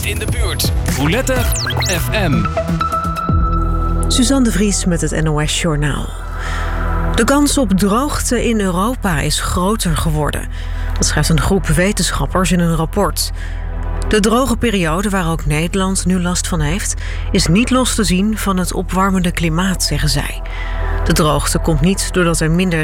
in de buurt. Roulette FM. Suzanne de Vries met het NOS Journaal. De kans op droogte in Europa is groter geworden. Dat schrijft een groep wetenschappers in een rapport. De droge periode, waar ook Nederland nu last van heeft, is niet los te zien van het opwarmende klimaat, zeggen zij. De droogte komt niet doordat er minder